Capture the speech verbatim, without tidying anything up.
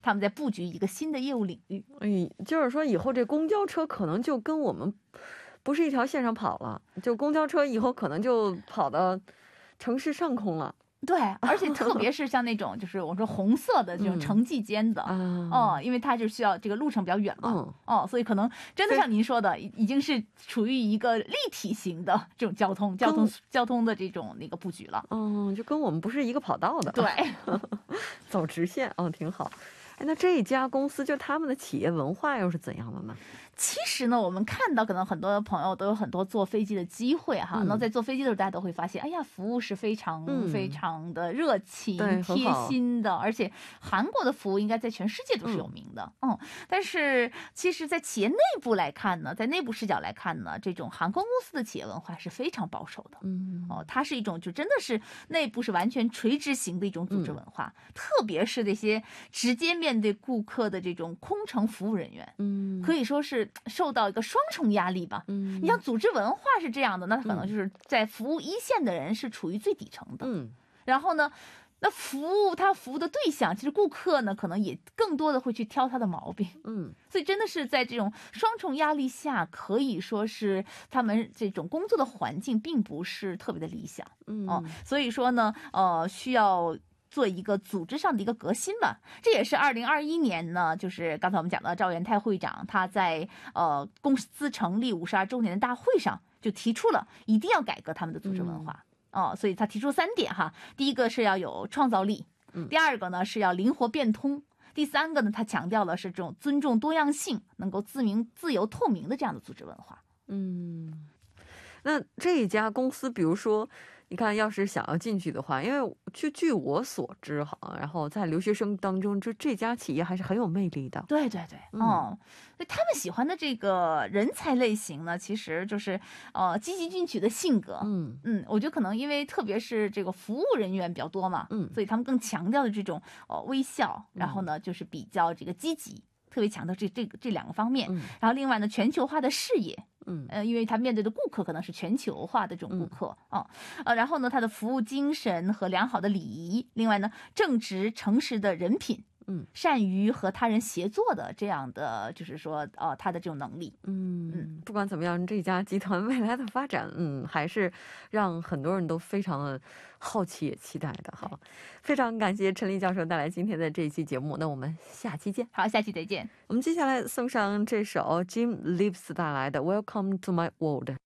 他们在布局一个新的业务领域。 哎，就是说以后这公交车可能就跟我们不是一条线上跑了，就公交车以后可能就跑到城市上空了。 对，而且特别是像那种就是我说红色的这种城际间的， 嗯、 哦，因为它就需要这个路程比较远嘛，嗯、哦，所以可能真的像您说的，已经是处于一个立体型的这种交通交通交通的这种那个布局了。 嗯，就跟我们不是一个跑道的。 对， 走直线，哦，挺好。哎，那这一家公司就他们的企业文化又是怎样的呢？ 其实呢，我们看到可能很多朋友都有很多坐飞机的机会哈。嗯、那在坐飞机的时候，大家都会发现，哎呀，服务是非常、嗯、非常的热情、贴心的，而且韩国的服务应该在全世界都是有名的。嗯, 嗯，但是其实，在企业内部来看呢，在内部视角来看呢，这种航空公司的企业文化是非常保守的。嗯，哦，它是一种就真的是内部是完全垂直型的一种组织文化，嗯、特别是那些直接面对顾客的这种空乘服务人员，嗯，可以说是受到一个双重压力吧。嗯，你像组织文化是这样的，那可能就是在服务一线的人是处于最底层的。嗯，然后呢，那服务他服务的对象，其实顾客呢，可能也更多的会去挑他的毛病。嗯，所以真的是在这种双重压力下，可以说是他们这种工作的环境并不是特别的理想。嗯、哦，所以说呢，呃，需要做一个组织上的一个革新吧。这也是二零二一年呢，就是刚才我们讲的赵元泰会长他在呃公司成立五十二周年的大会上就提出了一定要改革他们的组织文化。嗯、哦，所以他提出三点哈，第一个是要有创造力，第二个呢是要灵活变通，第三个呢他强调的是这种尊重多样性，能够自明自由透明的这样的组织文化。 嗯，那这一家公司比如说你看要是想要进去的话，因为据据我所知哈，然后在留学生当中就这家企业还是很有魅力的。 对对对，嗯，哦，所以他们喜欢的这个人才类型呢，其实就是呃积极进取的性格。嗯嗯，我觉得可能因为特别是这个服务人员比较多嘛，嗯，所以他们更强调的这种呃微笑，然后呢就是比较这个积极。特别强调这这个这两个方面，嗯、然后另外呢，全球化的视野，嗯，呃，因为他面对的顾客可能是全球化的这种顾客啊、嗯哦，呃，然后呢，他的服务精神和良好的礼仪，另外呢，正直诚实的人品，嗯，善于和他人协作的这样的，就是说，呃，他的这种能力， 嗯嗯，不管怎么样，这家集团未来的发展，嗯，还是让很多人都非常的好奇也期待的哈。非常感谢陈丽教授带来今天的这一期节目，那我们下期见。 好，下期再见。 我们接下来送上这首 Jim Leaves 带来的 Welcome to My World。